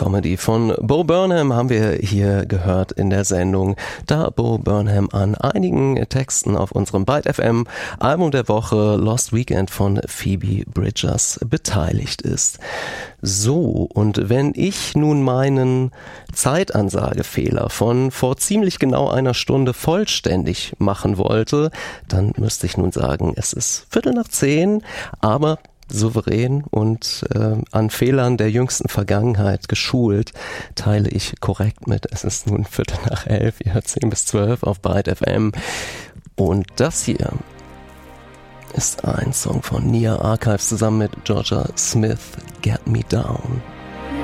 Comedy von Bo Burnham haben wir hier gehört in der Sendung, da Bo Burnham an einigen Texten auf unserem Byte FM Album der Woche Lost Weekend von Phoebe Bridgers beteiligt ist. So, und wenn ich nun meinen Zeitansagefehler von vor ziemlich genau einer Stunde vollständig machen wollte, dann müsste ich nun sagen, es ist 9:15, aber souverän und an Fehlern der jüngsten Vergangenheit geschult, teile ich korrekt mit. Es ist nun 11:15, ihr hört 10 bis 12 auf Byte FM. Und das hier ist ein Song von Nia Archives zusammen mit Georgia Smith, Get Me Down.